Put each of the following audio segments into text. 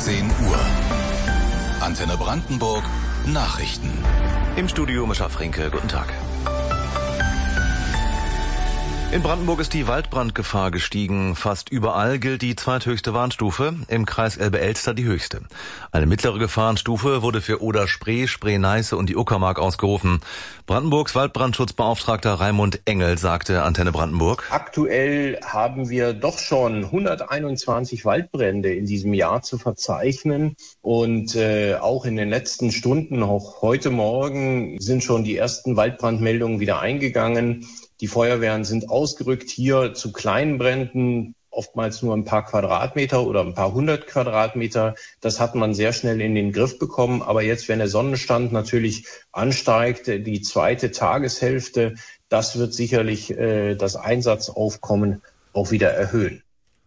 10 Uhr. Antenne Brandenburg Nachrichten. Im Studio Mischa Frinke, guten Tag. In Brandenburg ist die Waldbrandgefahr gestiegen. Fast überall gilt die zweithöchste Warnstufe, im Kreis Elbe-Elster die höchste. Eine mittlere Gefahrenstufe wurde für Oder-Spree, Spree-Neiße und die Uckermark ausgerufen. Brandenburgs Waldbrandschutzbeauftragter Raimund Engel sagte Antenne Brandenburg: Aktuell haben wir doch schon 121 Waldbrände in diesem Jahr zu verzeichnen. Und auch in den letzten Stunden, auch heute Morgen, sind schon die ersten Waldbrandmeldungen wieder eingegangen. Die Feuerwehren sind ausgerückt hier zu kleinen Bränden, oftmals nur ein paar Quadratmeter oder ein paar 100 Quadratmeter. Das hat man sehr schnell in den Griff bekommen. Aber jetzt, wenn der Sonnenstand natürlich ansteigt, die zweite Tageshälfte, das wird sicherlich das Einsatzaufkommen auch wieder erhöhen.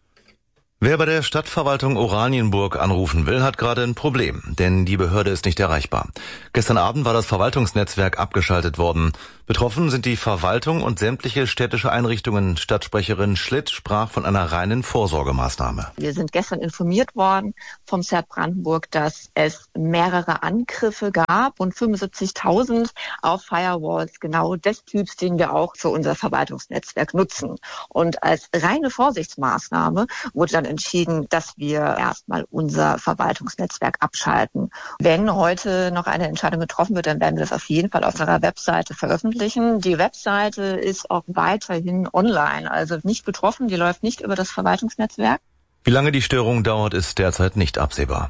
Wer bei der Stadtverwaltung Oranienburg anrufen will, hat gerade ein Problem, denn die Behörde ist nicht erreichbar. Gestern Abend war das Verwaltungsnetzwerk abgeschaltet worden. Betroffen sind die Verwaltung und sämtliche städtische Einrichtungen. Stadtsprecherin Schlitt sprach von einer reinen Vorsorgemaßnahme. Wir sind gestern informiert worden vom CERT Brandenburg, dass es mehrere Angriffe gab und 75.000 auf Firewalls genau des Typs, den wir auch für unser Verwaltungsnetzwerk nutzen. Und als reine Vorsichtsmaßnahme wurde dann entschieden, dass wir erstmal unser Verwaltungsnetzwerk abschalten. Wenn heute noch eine Entscheidung getroffen wird, dann werden wir das auf jeden Fall auf unserer Webseite veröffentlichen. Die Webseite ist auch weiterhin online, also nicht betroffen, die läuft nicht über das Verwaltungsnetzwerk. Wie lange die Störung dauert, ist derzeit nicht absehbar.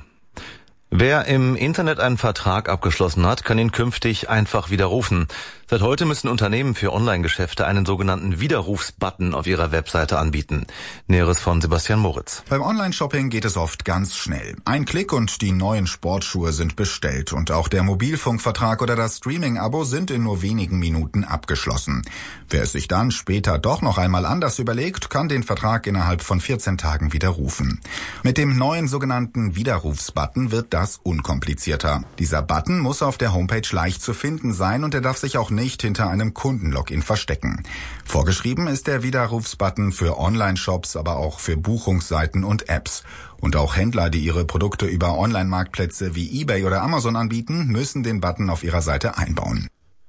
Wer im Internet einen Vertrag abgeschlossen hat, kann ihn künftig einfach widerrufen. Seit heute müssen Unternehmen für Online-Geschäfte einen sogenannten Widerrufsbutton auf ihrer Webseite anbieten. Näheres von Sebastian Moritz. Beim Online-Shopping geht es oft ganz schnell. Ein Klick und die neuen Sportschuhe sind bestellt. Und auch der Mobilfunkvertrag oder das Streaming-Abo sind in nur wenigen Minuten abgeschlossen. Wer es sich dann später doch noch einmal anders überlegt, kann den Vertrag innerhalb von 14 Tagen widerrufen. Mit dem neuen sogenannten Widerrufsbutton wird das unkomplizierter. Dieser Button muss auf der Homepage leicht zu finden sein und er darf sich auch nicht hinter einem Kundenlogin verstecken. Vorgeschrieben ist der Widerrufsbutton für Online-Shops, aber auch für Buchungsseiten und Apps. Und auch Händler, die ihre Produkte über Online-Marktplätze wie eBay oder Amazon anbieten, müssen den Button auf ihrer Seite einbauen.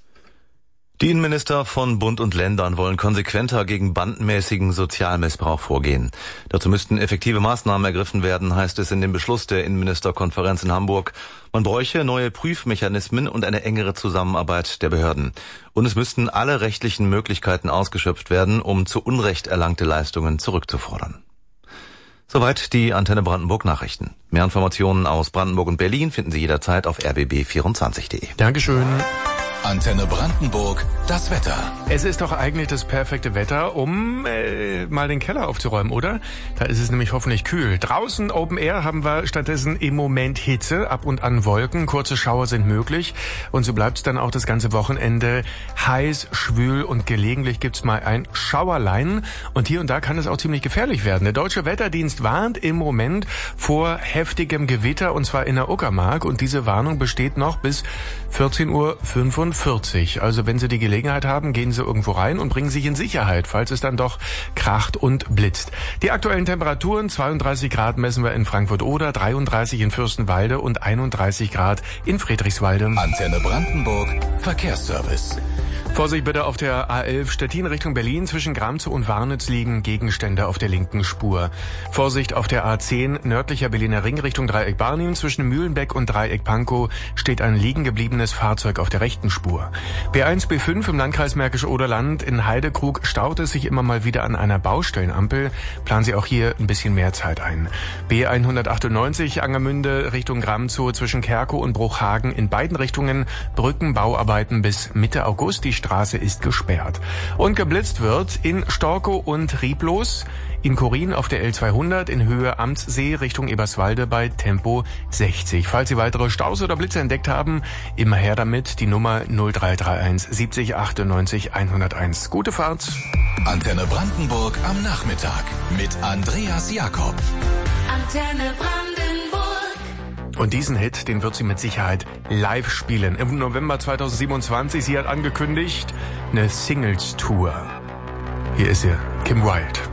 Die Innenminister von Bund und Ländern wollen konsequenter gegen bandenmäßigen Sozialmissbrauch vorgehen. Dazu müssten effektive Maßnahmen ergriffen werden, heißt es in dem Beschluss der Innenministerkonferenz in Hamburg. Man bräuche neue Prüfmechanismen und eine engere Zusammenarbeit der Behörden. Und es müssten alle rechtlichen Möglichkeiten ausgeschöpft werden, um zu Unrecht erlangte Leistungen zurückzufordern. Soweit die Antenne Brandenburg Nachrichten. Mehr Informationen aus Brandenburg und Berlin finden Sie jederzeit auf rbb24.de. Dankeschön. Antenne Brandenburg, das Wetter. Es ist doch eigentlich das perfekte Wetter, um mal den Keller aufzuräumen, oder? Da ist es nämlich hoffentlich kühl. Draußen Open Air haben wir stattdessen im Moment Hitze, ab und an Wolken, kurze Schauer sind möglich. Und so bleibt es dann auch das ganze Wochenende heiß, schwül und gelegentlich gibt's mal ein Schauerlein. Und hier und da kann es auch ziemlich gefährlich werden. Der Deutsche Wetterdienst warnt im Moment vor heftigem Gewitter, und zwar in der Uckermark. Und diese Warnung besteht noch bis 14:45 Uhr. Also wenn Sie die Gelegenheit haben, gehen Sie irgendwo rein und bringen sich in Sicherheit, falls es dann doch kracht und blitzt. Die aktuellen Temperaturen, 32 Grad messen wir in Frankfurt-Oder, 33 in Fürstenwalde und 31 Grad in Friedrichswalde. Antenne Brandenburg, Verkehrsservice. Vorsicht bitte auf der A11 Stettin Richtung Berlin. Zwischen Gramzow und Warnitz liegen Gegenstände auf der linken Spur. Vorsicht auf der A10 nördlicher Berliner Ring Richtung Dreieck Barnim. Zwischen Mühlenbeck und Dreieck Pankow steht ein liegen gebliebenes Fahrzeug auf der rechten Spur. B1, B5 im Landkreis Märkisch-Oderland in Heidekrug staut es sich immer mal wieder an einer Baustellenampel. Planen Sie auch hier ein bisschen mehr Zeit ein. B198 Angermünde Richtung Gramzow zwischen Kerkow und Bruchhagen in beiden Richtungen Brückenbauarbeiten bis Mitte August. Die Straße ist gesperrt. Und geblitzt wird in Storkow und Rieblos, in Korin auf der L200 in Höhe Amtssee Richtung Eberswalde bei Tempo 60. Falls Sie weitere Staus oder Blitze entdeckt haben, immer her damit. Die Nummer 0331 70 98 101. Gute Fahrt. Antenne Brandenburg am Nachmittag mit Andreas Jakob. Antenne Brandenburg. Und diesen Hit, den wird sie mit Sicherheit live spielen. Im November 2027, sie hat angekündigt, eine Singles-Tour. Hier ist sie, Kim Wilde.